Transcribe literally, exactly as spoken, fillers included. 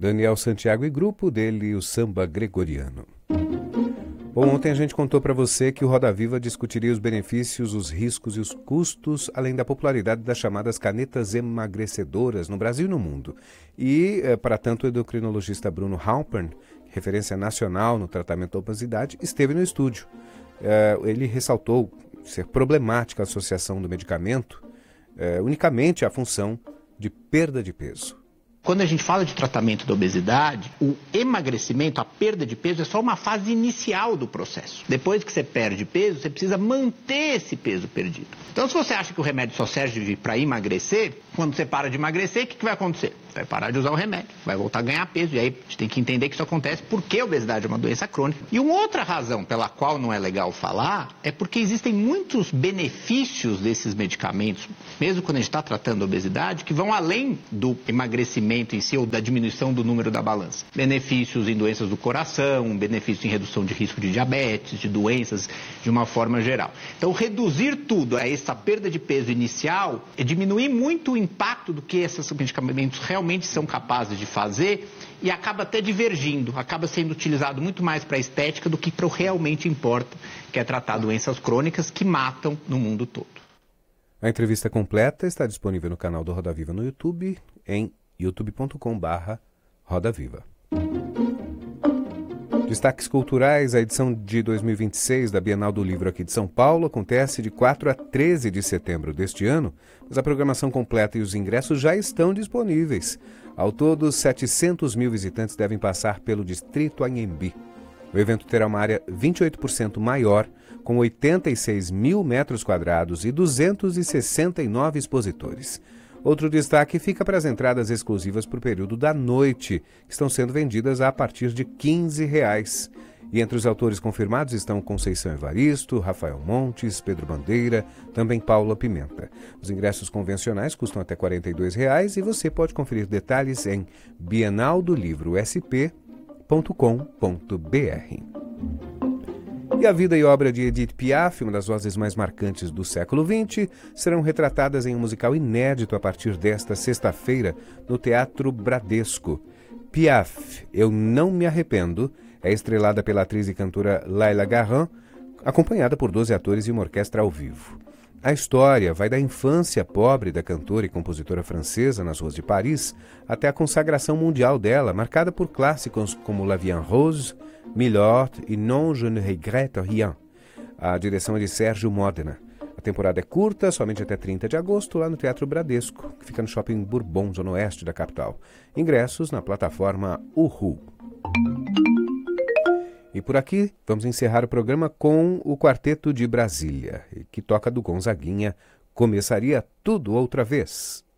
Daniel Santiago e grupo, dele o samba gregoriano. Bom, ontem a gente contou para você que o Roda Viva discutiria os benefícios, os riscos e os custos, além da popularidade das chamadas canetas emagrecedoras no Brasil e no mundo. E, eh, para tanto, o endocrinologista Bruno Halpern, referência nacional no tratamento da obesidade, esteve no estúdio. Eh, ele ressaltou ser problemática a associação do medicamento eh, unicamente à função de perda de peso. Quando a gente fala de tratamento da obesidade, o emagrecimento, a perda de peso, é só uma fase inicial do processo. Depois que você perde peso, você precisa manter esse peso perdido. Então, se você acha que o remédio só serve para emagrecer, quando você para de emagrecer, o que, que vai acontecer? Você vai parar de usar o remédio, vai voltar a ganhar peso. E aí a gente tem que entender que isso acontece porque a obesidade é uma doença crônica. E uma outra razão pela qual não é legal falar é porque existem muitos benefícios desses medicamentos, mesmo quando a gente está tratando a obesidade, que vão além do emagrecimento em si ou da diminuição do número da balança. Benefícios em doenças do coração, benefícios em redução de risco de diabetes, de doenças de uma forma geral. Então, reduzir tudo a essa perda de peso inicial é diminuir muito o impacto do que esses medicamentos realmente são capazes de fazer e acaba até divergindo, acaba sendo utilizado muito mais para a estética do que para o que realmente importa, que é tratar doenças crônicas que matam no mundo todo. A entrevista completa está disponível no canal do Roda Viva no YouTube, em youtube ponto com barra Roda Viva. Destaques culturais, a edição de dois mil e vinte e seis da Bienal do Livro aqui de São Paulo acontece de quatro a treze de setembro deste ano, mas a programação completa e os ingressos já estão disponíveis. Ao todo, setecentos mil visitantes devem passar pelo Distrito Anhembi. O evento terá uma área vinte e oito por cento maior, com oitenta e seis mil metros quadrados e duzentos e sessenta e nove expositores. Outro destaque fica para as entradas exclusivas para o período da noite, que estão sendo vendidas a partir de quinze reais. E entre os autores confirmados estão Conceição Evaristo, Rafael Montes, Pedro Bandeira, também Paula Pimenta. Os ingressos convencionais custam até quarenta e dois reais e você pode conferir detalhes em bienal do livro s p ponto com ponto b r. E a vida e obra de Edith Piaf, uma das vozes mais marcantes do século vinte, serão retratadas em um musical inédito a partir desta sexta-feira no Teatro Bradesco. Piaf, Eu Não Me Arrependo, é estrelada pela atriz e cantora Laila Garran, acompanhada por doze atores e uma orquestra ao vivo. A história vai da infância pobre da cantora e compositora francesa nas ruas de Paris até a consagração mundial dela, marcada por clássicos como La Vie en Rose, Milord e Non Je ne regrette rien. A direção é de Sérgio Modena. A temporada é curta, somente até trinta de agosto, lá no Teatro Bradesco, que fica no Shopping Bourbon, zona oeste da capital. Ingressos na plataforma Uhu. E por aqui, vamos encerrar o programa com o Quarteto de Brasília, que toca do Gonzaguinha, Começaria Tudo Outra Vez.